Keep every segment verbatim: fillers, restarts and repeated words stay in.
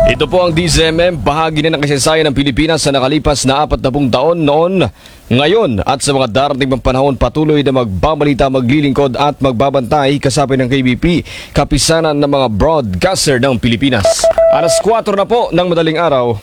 Ito po ang D Z M M, bahagi na ng kasaysayan ng Pilipinas sa nakalipas na apat na pung taon noon, ngayon at sa mga darating pang panahon patuloy na magbabalita, maglilingkod at magbabantay kasabay ng K B P, kapisanan ng mga broadcaster ng Pilipinas. Alas kwatro na po ng madaling araw.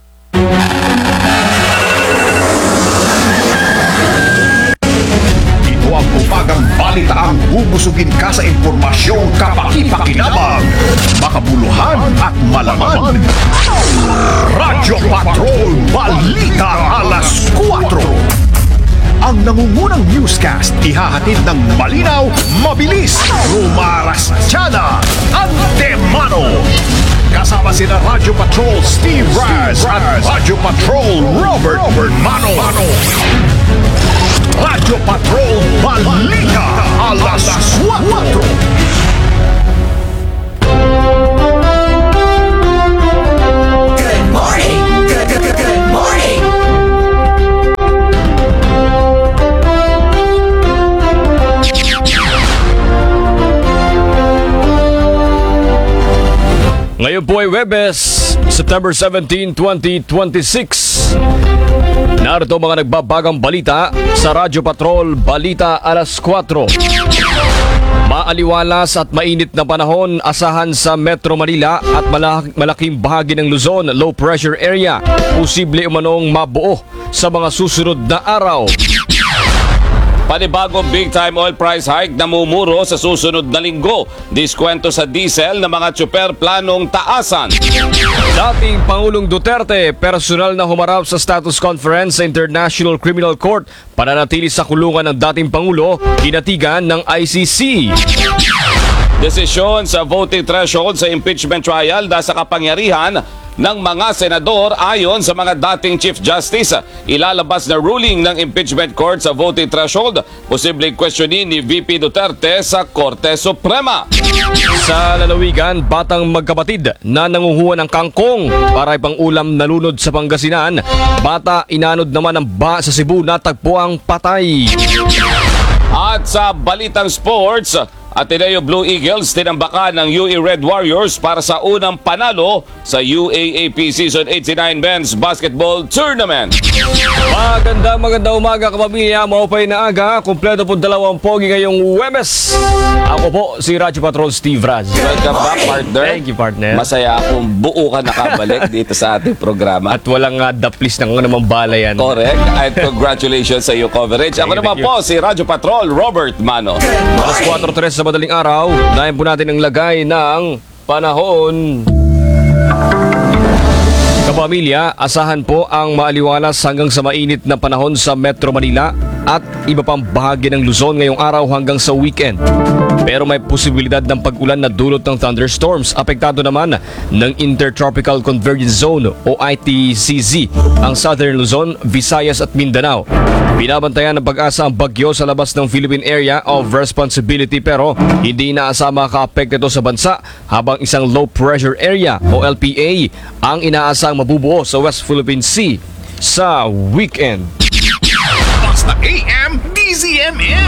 Ito ang umagang balitaang bubusugin ka sa impormasyong kapaki-pakinabang, makabuluhan at malaman. Radyo Patrol Balita Alas kwatro. Ang nangungunang newscast ihahatid ng malinaw, mabilis, lumaras, tiyada, antemano. Kasama sina Radyo Patrol Steve Raz at Radyo Patrol Robert Mano. Radyo Patrol Balita Alas kwatro. Good morning! Good, good, good, good morning! Ngayon po ay Webes, September seventeenth, twenty twenty-six. Narito mga nagbabagang balita sa Radyo Patrol Balita Alas kwatro. Maaliwalas at mainit na panahon asahan sa Metro Manila at malaking bahagi ng Luzon low pressure area. Posible umanong mabuo sa mga susunod na araw. Panibagong big-time oil price hike na mumuro sa susunod na linggo. Diskwento sa diesel na mga tsuper planong taasan. Dating Pangulong Duterte, personal na humarap sa status conference sa International Criminal Court para nanatili sa kulungan ng dating Pangulo, kinatigan ng I C C. Desisyon sa voting threshold sa impeachment trial nasa kapangyarihan ng mga senador ayon sa mga dating Chief Justice. Ilalabas na ruling ng impeachment court sa voting threshold, posibleng questionin ni V P Duterte sa Korte Suprema. Sa lalawigan, batang magkapatid na nangunguha ng kangkong para ipang ulam nalunod sa Pangasinan. Bata inanod naman ng ba sa Cebu na tagpuang patay. At sa balitang sports, Ateneo Blue Eagles tinambakan ng U A Red Warriors para sa unang panalo sa U A A P Season eighty-nine Men's Basketball Tournament. Maganda maganda umaga kapamilya, maupay na aga, kumpleto po dalawang pogi ngayong Webes. Ako po si Radyo Patrol Steve Raz. Welcome back, partner. Thank you, partner. Masaya akong buo ka nakabalik dito sa ating programa. At walang uh, daplis ng namang bala yan. Correct. At congratulations sa iyo coverage. Ako naman po si Radyo Patrol Robert Mano. Alas kwatro tres sa madaling araw, nahin po natin ang lagay ng panahon. Kapamilya, asahan po ang maaliwalas hanggang sa mainit na panahon sa Metro Manila at iba pang bahagi ng Luzon ngayong araw hanggang sa weekend. Pero may posibilidad ng pag-ulan na dulot ng thunderstorms. Apektado naman ng Intertropical Convergence Zone o I T C Z ang Southern Luzon, Visayas at Mindanao. Binabantayan ng pag-asa ang bagyo sa labas ng Philippine Area of Responsibility pero hindi inaasama maka-apekto ito sa bansa habang isang low pressure area o L P A ang inaasang mabubuo sa West Philippine Sea sa weekend. Basta A M D Z M M.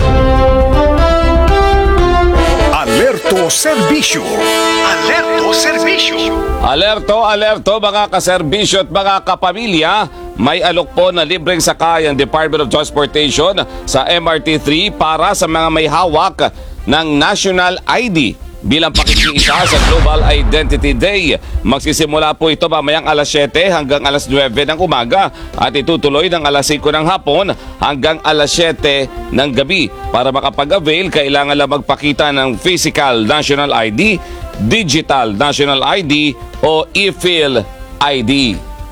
Alerto Serbisyo. Alerto Serbisyo. Alerto, alerto mga kaserbisyo at mga kapamilya. May alok po na libreng sakay ang Department of Transportation sa M R T three para sa mga may hawak ng National I D bilang pakikiisa sa Global Identity Day. Magsisimula po ito mamayang alas siyete hanggang alas nuwebe ng umaga at itutuloy ng alas singko ng hapon hanggang alas siyete ng gabi. Para makapag-avail, kailangan lang magpakita ng physical national I D, digital national I D o e-fil I D.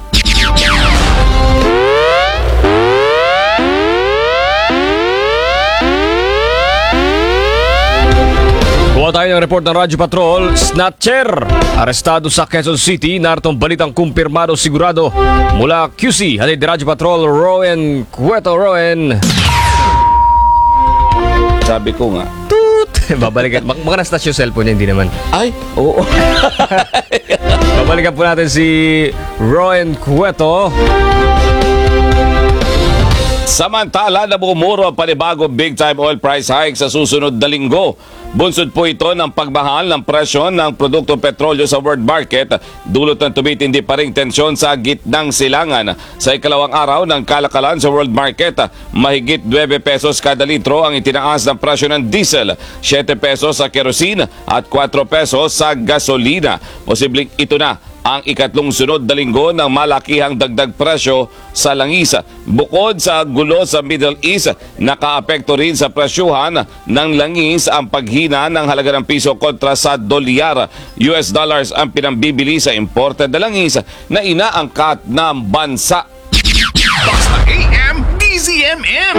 Kuha tayo ng report ng Radyo Patrol. Snatcher arestado sa Quezon City. Naritong balitang kumpirmado sigurado mula Q C. Halid Radyo Patrol Rowan Cueto. Rowan, sabi ko nga toot. Babalikan. Maka na-snatch yung cellphone niya, hindi naman. Ay, oo. Babalikan po natin si Rowan Cueto. Samantala, namumuro ang panibagong big-time oil price hike sa susunod na linggo. Bunsod po ito ng pagmahal ng presyo ng produktong petrolyo sa world market, dulot ng tumitindi pa ring tensyon sa gitnang silangan. Sa ikalawang araw ng kalakalan sa world market, mahigit nine pesos kada litro ang itinaas ng presyo ng diesel, seven pesos sa kerosene at four pesos sa gasolina. Posibleng ito na ang ikatlong sunod na linggo ng malakihang dagdag presyo sa langis. Bukod sa gulo sa Middle East, nakaapekto rin sa presyuhan ng langis ang paghina ng halaga ng piso kontra sa dolyar. U S dollars ang pinambibili sa imported na langis na inaangkat ng bansa. Basta A M D Z M M.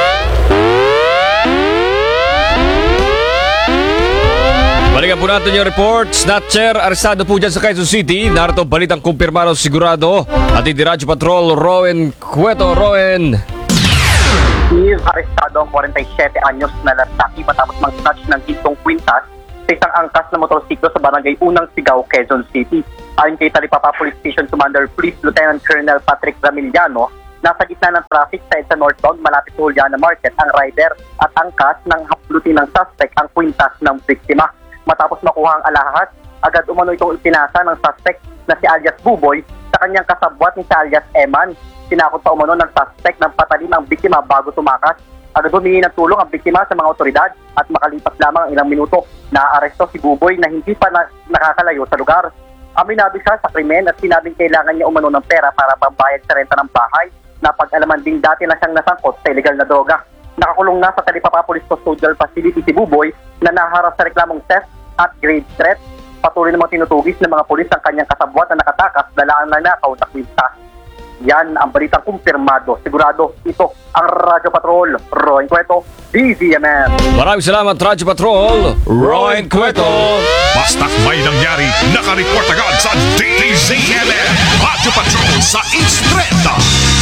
Balikan po natin yung report. Snatcher, arestado po dyan sa Quezon City. Narito balitang kumpirmado sigurado. At hindi Radyo Patrol, Rowen Cueto. Rowen. Is arestado ang forty-seven anyos na lalaki matapos mag-snatch ng gintong kwintas sa isang angkas na motorsiklo sa barangay Unang Sigaw, Quezon City. Ayon kay Talipapa Police Station Commander Police Lieutenant Colonel Patrick Ramiliano, nasa gitna ng traffic sa EDSA Northbound malapit sa Juliana Market ang rider at angkas ng haplutin ng suspect ang kwintas ng biktima. Matapos makuha ang alahas, agad umano itong ipinasa ng suspect na si alias Buboy sa kanyang kasabwat ni si alias Eman. Sinakot pa umano ng suspect ng patalim ang biktima bago tumakas. Agad humingi ng tulong ang biktima sa mga otoridad at makalipas lamang ang ilang minuto, naaaresto si Buboy na hindi pa na nakakalayo sa lugar. Aminado siya sa krimen at sinabing kailangan niya umano ng pera para pambayad sa renta ng bahay. Napag-alaman din dati na siyang nasangkot sa illegal na droga. Nakakulong na sa Talipapa Police Custodial Facility si Buboy na naharap sa reklamong theft at grave threat. Patuloy namang tinutugis ng mga pulis ang kanyang kasabwat na nakatakas dalaan na nakaw na kwintas. Yan ang balitang kumpirmado. Sigurado ito ang Radyo Patrol. Roy Cueto, D Z M M. Maraming salamat, Radyo Patrol, Rowen Cueto. Basta't may nangyari, nakareport agad sa D Z M M. Radyo Patrol sa Instreta.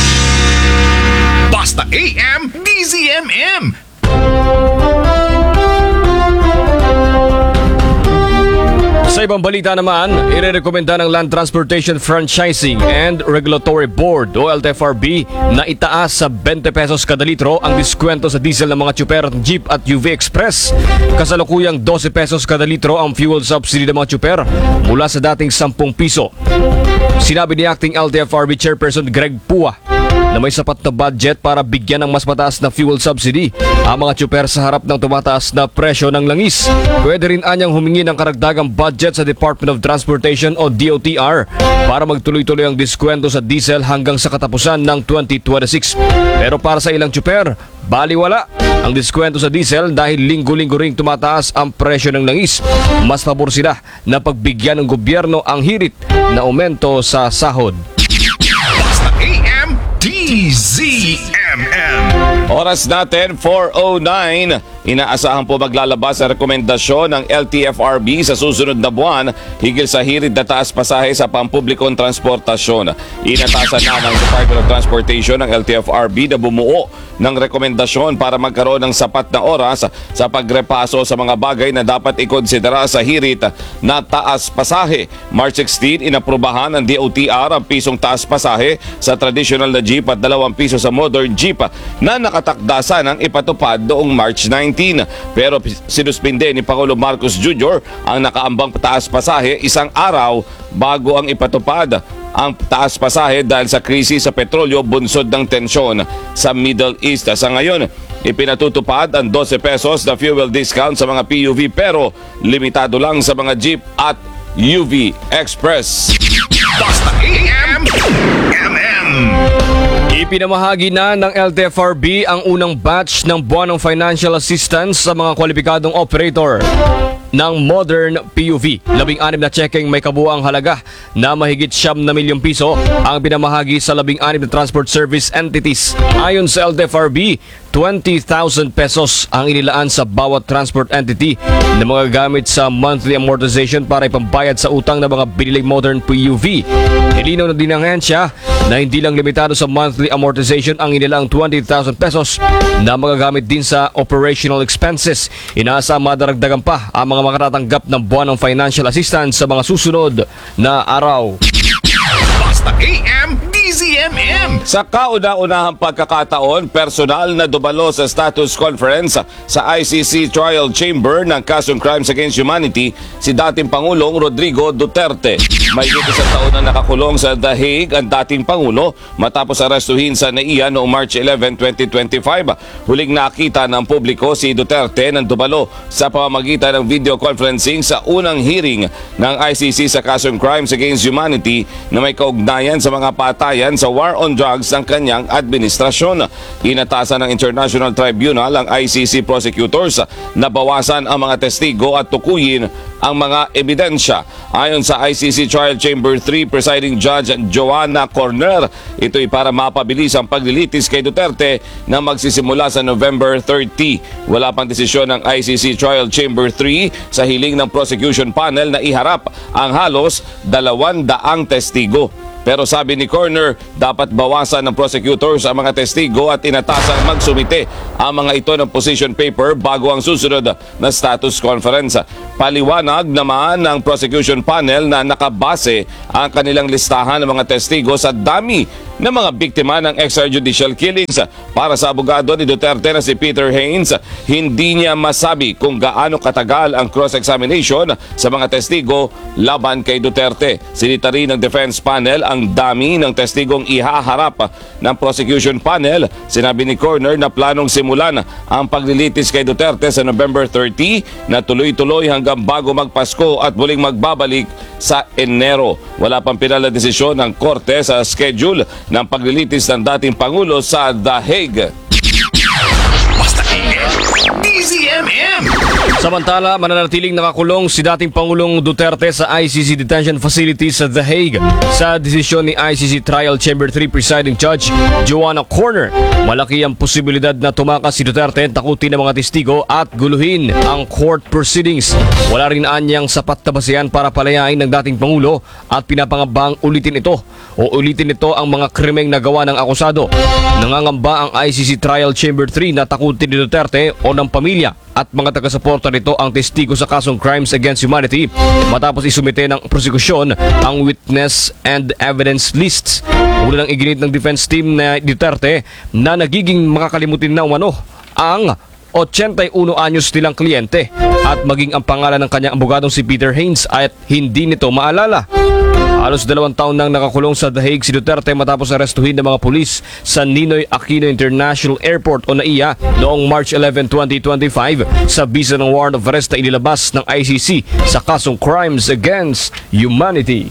Basta A M D Z M M. Sa ibang balita naman, irerekomenda ng Land Transportation Franchising and Regulatory Board o L T F R B na itaas sa twenty pesos kada litro ang diskwento sa diesel ng mga tsuper, jeep at U V Express. Kasalukuyang twelve pesos kada litro ang fuel subsidy ng mga tsuper mula sa dating ten piso. Sinabi ni Acting L T F R B Chairperson Greg Pua na may sapat na budget para bigyan ng mas mataas na fuel subsidy ang mga tsuper sa harap ng tumataas na presyo ng langis. Pwede rin anyang humingi ng karagdagang budget sa Department of Transportation o D O T R para magtuloy-tuloy ang diskwento sa diesel hanggang sa katapusan ng twenty twenty-six. Pero para sa ilang tsuper, baliwala ang diskwento sa diesel dahil linggo-linggo ring tumataas ang presyo ng langis. Mas pabor sila na pagbigyan ng gobyerno ang hirit na aumento sa sahod. Basta A M D Z M M. Oras natin, four oh nine. Inaasahan po maglalabas ang rekomendasyon ng L T F R B sa susunod na buwan higil sa hirit na taas pasahe sa pampublikong transportasyon. Inatasan na ng Department of Transportation ng L T F R B na bumuo ng rekomendasyon para magkaroon ng sapat na oras sa pagrepaso sa mga bagay na dapat ikonsidera sa hirit na taas pasahe. March sixteen, inaprubahan ng D O T R ang pisong taas pasahe sa traditional na jeep at dalawang piso sa modern jeep na nakatakdasa ng ipatupad noong March nineteen. Pero sinuspinde ni Pangulo Marcos Junior ang nakaambang taas pasahe isang araw bago ang ipatupad ang taas pasahe dahil sa krisis sa petrolyo bunsod ng tensyon sa Middle East. Sa ngayon, ipinatutupad ang twelve pesos na fuel discount sa mga P U V pero limitado lang sa mga jeep at U V Express. Basta A M M M. Ipinamahagi na ng L T F R B ang unang batch ng buwanang financial assistance sa mga kwalipikadong operator ng modern P U V. labing anim na checking may kabuang halaga na mahigit siyam na milyong piso ang pinamahagi sa labing anim na transport service entities. Ayon sa L T F R B, twenty thousand pesos ang inilaan sa bawat transport entity na mga gamit sa monthly amortization para ipambayad sa utang ng mga biniling modern P U V. Nilinaw na din ng ahensya na hindi lang limitado sa monthly amortization ang inilaang twenty thousand pesos na magagamit din sa operational expenses. Inaasa madaragdagan pa ang mga makatatanggap ng buwanang financial assistance sa mga susunod na araw. Basta A M D Z Z M M. Sa kauna-unahang pagkakataon, personal na dumalo sa status conference sa I C C Trial Chamber ng kasong Crimes Against Humanity si dating Pangulong Rodrigo Duterte. May dito sa taon na nakakulong sa The Hague ang dating Pangulo matapos arestuhin sa N A I A noong March eleventh, twenty twenty-five. Huling nakita ng publiko si Duterte nang dumalo sa pamamagitan ng video conferencing sa unang hearing ng I C C sa kasong Crimes Against Humanity na may kaugnayan sa mga patayan sa war on drugs ng kanyang administrasyon. Inatasan ng International Tribunal ang I C C prosecutors na bawasan ang mga testigo at tukuyin ang mga ebidensya. Ayon sa I C C Trial Chamber three Presiding Judge Joanna Corner, ito'y para mapabilis ang paglilitis kay Duterte na magsisimula sa November thirty. Wala pang desisyon ng I C C Trial Chamber three sa hiling ng prosecution panel na iharap ang halos dalawang daang testigo. Pero sabi ni Corner, dapat bawasan ng prosecutors ang mga testigo at inatasang magsumite ang mga ito ng position paper bago ang susunod na status conference. Paliwanag naman ng prosecution panel na nakabase ang kanilang listahan ng mga testigo sa dami ng mga biktima ng extrajudicial killings. Para sa abogado ni Duterte na si Peter Haynes, hindi niya masabi kung gaano katagal ang cross-examination sa mga testigo laban kay Duterte. Sinita rin ng defense panel ang dami ng testigong ihaharap ng prosecution panel. Sinabi ni Corner na planong simulan ang paglilitis kay Duterte sa November thirty na tuloy-tuloy hanggang bago magpasko at muling magbabalik sa Enero. Wala pang pinal na desisyon ng korte sa schedule ng paglilitis ng dating Pangulo sa The Hague. Basta A M, D Z M M. Samantala, mananatiling nakakulong si dating Pangulong Duterte sa I C C Detention Facility sa The Hague. Sa desisyon ni I C C Trial Chamber three Presiding Judge Joanna Corner, malaki ang posibilidad na tumakas si Duterte, takutin ng mga testigo at guluhin ang court proceedings. Wala rin anyang sapat na basehan para palayain ng dating Pangulo at pinapangabang ulitin ito o ulitin ito ang mga krimeng nagawa ng akusado. Nangangamba ang I C C Trial Chamber three na takutin ni Duterte o ng pamilya at mga taga-suporta nito ang testigo sa kasong Crimes Against Humanity matapos isumite ng prosekusyon ang witness and evidence lists. Una nang iginit ng defense team na Duterte na nagiging makakalimutin na umano ang eighty-one anyos nilang kliyente at maging ang pangalan ng kanyang abogadong si Peter Haynes at hindi nito maalala. Halos dalawang taon nang nakakulong sa The Hague si Duterte matapos arestuhin ng mga pulis sa Ninoy Aquino International Airport o N A I A noong March eleventh, twenty twenty-five sa bisa ng warrant of arrest na inilabas ng I C C sa kasong Crimes Against Humanity.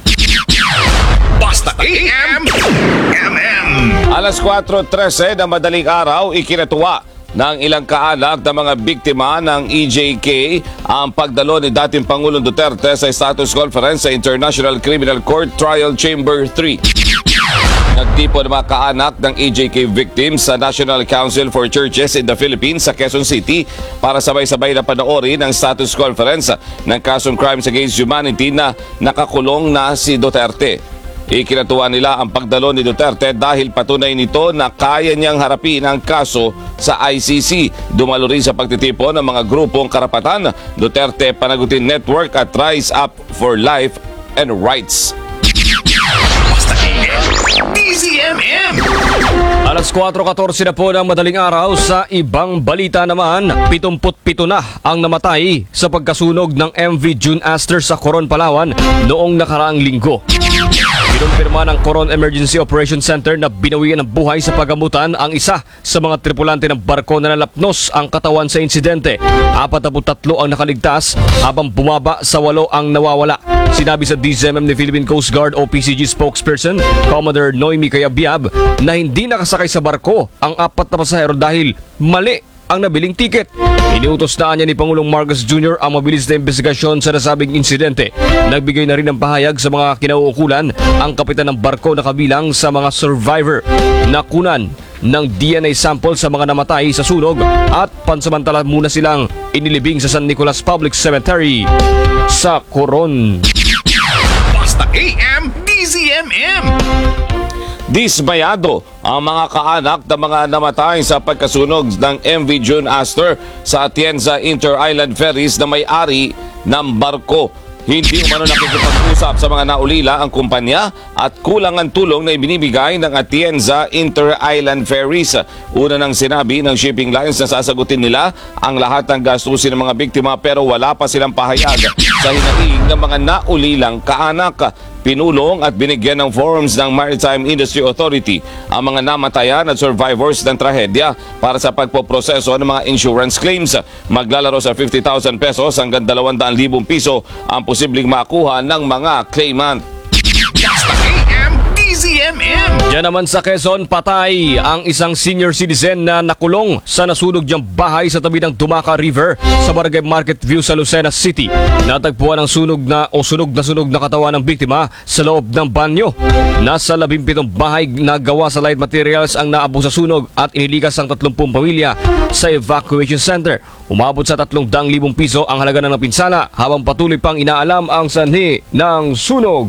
Basta A M, M M. Alas four thirteen ng madaling araw, ikinatuwa ng ilang kaanak ng mga biktima ng E J K ang pagdalo ni dating Pangulong Duterte sa status conference sa International Criminal Court Trial Chamber three. Nagtipo ng mga kaanak ng E J K victims sa National Council for Churches in the Philippines sa Quezon City para sabay-sabay na panoorin ang status conference ng kasong Crimes Against Humanity na nakakulong na si Duterte. Ikinatuwa nila ang pagdalo ni Duterte dahil patunay nito na kaya niyang harapin ang kaso sa I C C. Dumalo rin sa pagtitipon ng mga grupong karapatan, Duterte Panagutin Network at Rise Up for Life and Rights. Basta A M, D Z M M. Alas four fourteen na po ng madaling araw. Sa ibang balita naman, pitongputpito na ang namatay sa pagkasunog ng M V June Aster sa Coron, Palawan noong nakaraang linggo. Kinumpirma ng Coron Emergency Operation Center na binawian ng buhay sa pagamutan ang isa sa mga tripulante ng barko na nalapnos ang katawan sa insidente. forty-three ang nakaligtas habang bumaba sa walo ang nawawala. Sinabi sa D Z M M ni Philippine Coast Guard o P C G spokesperson Commodore Noemi Cayabyab na hindi nakasakay sa barko ang apat na pasahero dahil mali ang nabiling tiket. Iniutos na niya ni Pangulong Marcos Junior ang mabilis na investigasyon sa nasabing insidente. Nagbigay na rin ng pahayag sa mga kinauukulan ang kapitan ng barko na kabilang sa mga survivor. Nakunan ng D N A sample sa mga namatay sa sunog at pansamantala muna silang inilibing sa San Nicolas Public Cemetery sa Coron. Basta A M, D Z M M. Dismayado ang mga kaanak ng mga namatay sa pagkasunog ng M V June Aster sa Atienza Inter-Island Ferries na may-ari ng barko. Hindi umano nakikipag-usap sa mga naulila ang kumpanya at kulang ang tulong na ibinibigay ng Atienza Inter-Island Ferries. Una nang sinabi ng shipping lines na sasagutin nila ang lahat ng gastusin ng mga biktima pero wala pa silang pahayag sa hinaing ng mga naulilang kaanak. Pinulong at binigyan ng forums ng Maritime Industry Authority ang mga namatayan at survivors ng trahedya para sa pagpoproseso ng mga insurance claims. Maglalaro sa fifty thousand pesos hanggang dalawang libong piso ang posibleng makuha ng mga claimant. Basta A M D Z M M. Diyan naman sa Quezon, patay ang isang senior citizen na nakulong sa nasunog niyang bahay sa tabi ng Dumaca River sa Barangay Market View sa Lucena City. Natagpuan ang sunog na o sunog na sunog na katawan ng biktima sa loob ng banyo. Nasa labimpitong bahay na gawa sa light materials ang naabot sa sunog at inilikas ang tatlumpung pamilya sa evacuation center. Umabot sa tatlong daang libong piso ang halaga ng napinsala habang patuloy pang inaalam ang sanhi ng sunog.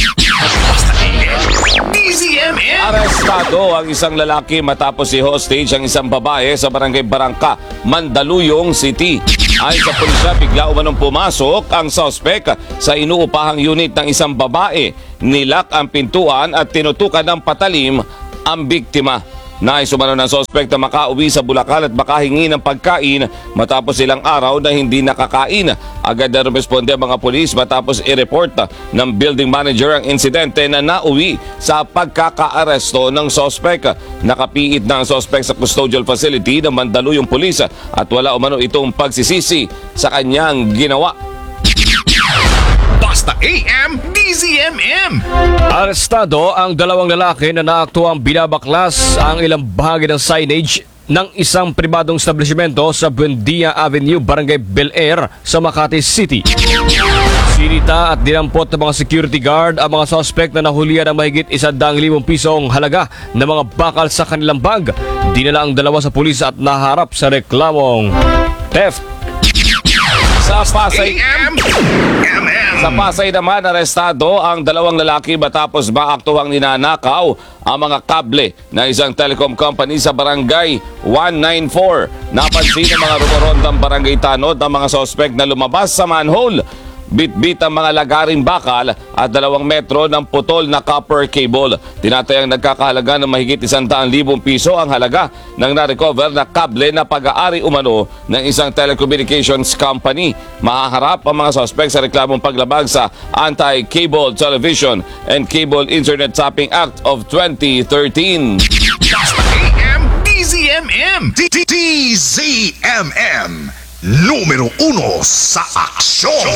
D Z M M. Arestado ang isang lalaki matapos i-hostage ang isang babae sa Barangay Barangka, Mandaluyong City. Ayon sa pulisya, bigla umanong pumasok ang suspect sa inuupahang unit ng isang babae. Nilak ang pintuan at tinutukan ng patalim ang biktima. Nais umano ng suspect na makauwi sa Bulacan at makahingi ng pagkain matapos ilang araw na hindi nakakain. Agad na rumesponde ang mga pulis matapos i-report ng building manager ang insidente na nauwi sa pagkakaaresto ng suspect. Nakapiit na ang suspect sa custodial facility ng Mandaluyong Police at wala umano itong pagsisisi sa kanyang ginawa. Basta A M D Z M M. Arestado ang dalawang lalaki na naaktuang binabaklas ang ilang bahagi ng signage ng isang pribadong establishmento sa Buendia Avenue, Barangay Bel Air sa Makati City. Sinita at dinampot ng mga security guard ang mga suspect na nahulihan ng mahigit isandang libong pisong halaga ng mga bakal sa kanilang bag. Dinala ang dalawa sa pulis at naharap sa reklamong theft. Sa Pasay, A M M M. Sa Pasay naman, arestado ang dalawang lalaki matapos maaktuhang ninanakaw ang mga kable ng isang telecom company sa Barangay one ninety-four. Napansin ng mga rumorondang barangay tanod ng mga sospek na lumabas sa manhole. Bit-bit ang mga lagaring bakal at dalawang metro ng putol na copper cable. Tinatayang nagkakahalaga ng mahigit isandaan libong piso ang halaga ng na-recover na kable na pag-aari umano ng isang telecommunications company. Mahaharap ang mga suspect sa reklamong paglabag sa Anti-Cable Television and Cable Internet Tapping Act of twenty thirteen. Basta A M D Z M M. D Z M M. Numero uno sa aksyon.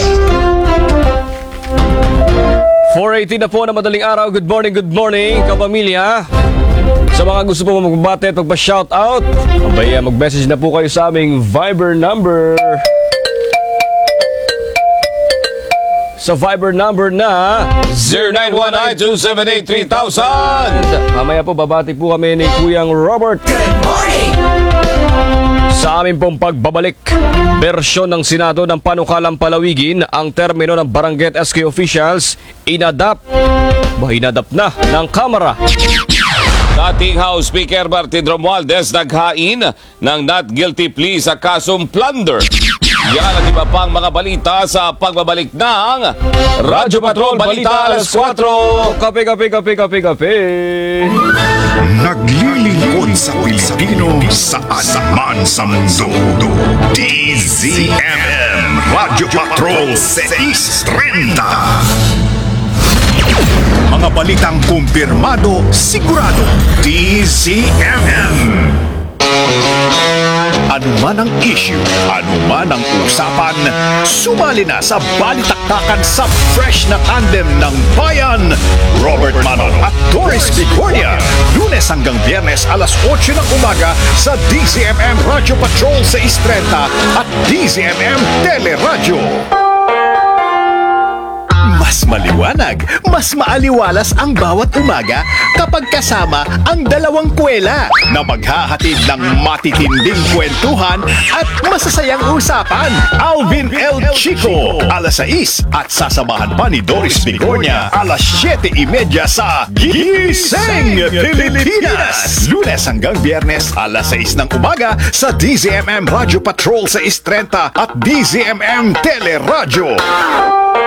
four eighteen na po na madaling araw. Good morning, good morning, kapamilya. Sa mga gusto po magbabate at magpa-shoutout, abay, mag-message na po kayo sa aming Viber number. Sa Viber number na zero nine one nine two seven eight three thousand. Mamaya po babati po kami ni Kuyang Robert. Good morning! Sa amin pong pagbabalik, bersyon ng Senado ng panukalang palawigin ang termino ng Barangay S K officials inadapt, ba inadapt na ng Kamara. Dating House Speaker Martin Romualdez naghain ng not guilty plea sa kasong plunder. Yan at iba pang mga balita sa pagbabalik ng Radyo Patrol Balita alas kwatro. Kape, kape, kape, kape, kape. Naglilingkod sa Pilipino saan man sa mundo. D Z M M Radyo Patrol six thirty. Mga balitang kumpirmado, sigurado. D Z M M. Ano man ang issue, ano man ang usapan, sumali na sa balitaktakan sa fresh na tandem ng bayan. Robert Manon at Doris Bicornia. Lunes hanggang Biyernes alas otso ng umaga sa D Z M M Radio Patrol six thirty at D Z M M Teleradio. Mas maliwanag, mas maaliwalas ang bawat umaga kapag kasama ang dalawang kwela na maghahatid ng matitinding kwentuhan at masasayang usapan. Alvin L. Chico, alas sais at sasamahan pa ni Doris Bicornia, alas siyete trenta sa Gising Pilipinas. Lunes hanggang Biyernes, alas sais ng umaga sa D Z M M Radio Patrol six thirty at D Z M M Teleradio.